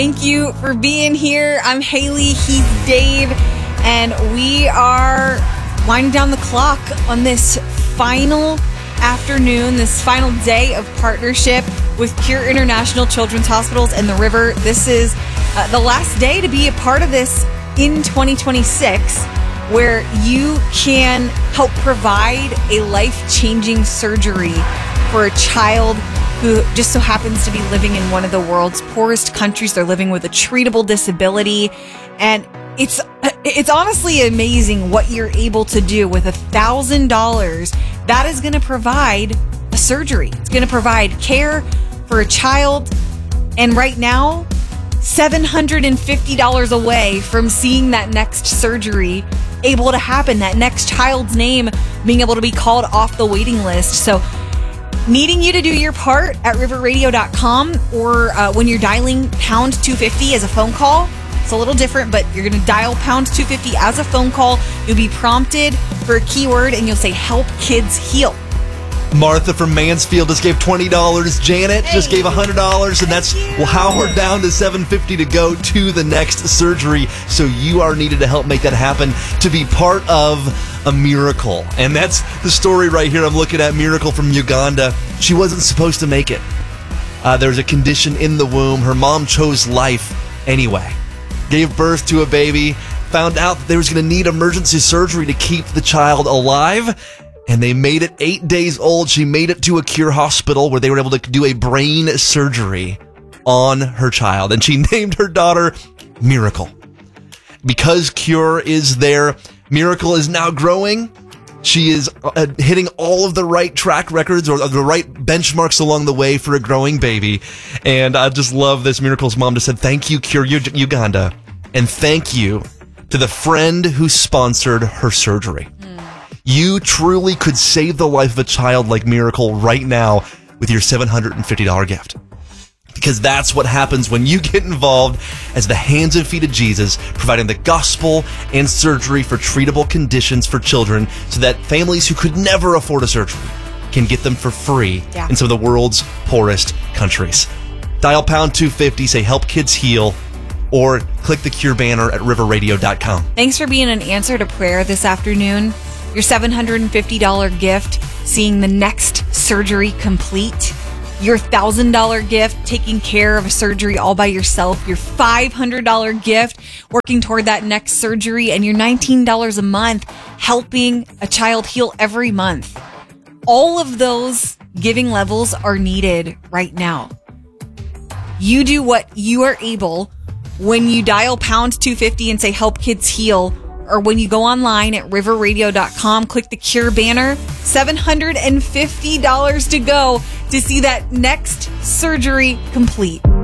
Thank you for being here. I'm Haley, he's Dave, and we are winding down the clock on this final afternoon, this final day of partnership with Cure International Children's Hospitals and the River. This is the last day to be a part of this in 2026, where you can help provide a life-changing surgery for a child who just so happens to be living in one of the world's poorest countries. They're living with a treatable disability. And it's honestly amazing what you're able to do with $1,000. That is going to provide a surgery. It's going to provide care for a child. And right now, $750 away from seeing that next surgery able to happen, that next child's name being able to be called off the waiting list. So needing you to do your part at riverradio.com, or when you're dialing pound 250 as a phone call. It's a little different, but you're going to dial pound 250 as a phone call. You'll be prompted for a keyword and you'll say help kids heal. Martha from Mansfield just gave $20. Janet just gave $100, and that's how we're down to $750 to go to the next surgery. So you are needed to help make that happen, to be part of a miracle. And that's the story right here. I'm looking at Miracle from Uganda. She wasn't supposed to make it. There was a condition in the womb. Her mom chose life anyway. Gave birth to a baby, found out that they was going to need emergency surgery to keep the child alive. And they made it 8 days old. She made it to a Cure hospital where they were able to do a brain surgery on her child. And she named her daughter Miracle. Because Cure is there, Miracle is now growing. She is hitting all of the right track records, or the right benchmarks along the way for a growing baby. And I just love this. Miracle's mom just said, thank you, Cure Uganda. And thank you to the friend who sponsored her surgery. You truly could save the life of a child like Miracle right now with your $750 gift. Because that's what happens when you get involved as the hands and feet of Jesus, providing the gospel and surgery for treatable conditions for children, so that families who could never afford a surgery can get them for free in some of the world's poorest countries. Dial pound 250, say help kids heal, or click the Cure banner at riverradio.com. Thanks for being an answer to prayer this afternoon. Your $750 gift, seeing the next surgery complete. Your $1,000 gift, taking care of a surgery all by yourself. Your $500 gift, working toward that next surgery. And your $19 a month, helping a child heal every month. All of those giving levels are needed right now. You do what you are able when you dial pound 250 and say help kids heal, or when you go online at riverradio.com, click the Cure banner. $750 to go to see that next surgery complete.